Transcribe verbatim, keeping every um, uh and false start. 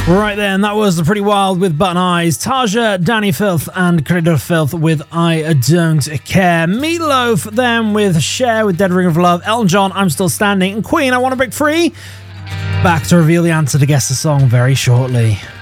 Right then, that was the Pretty Wild with Button Eyes, Taja, Danny Filth, and Creator Filth with I Don't Care. Meatloaf then with Cher with Dead Ring of Love, Elton John, I'm Still Standing, and Queen, I Want to Break Free. Back to reveal the answer to guess the song very shortly.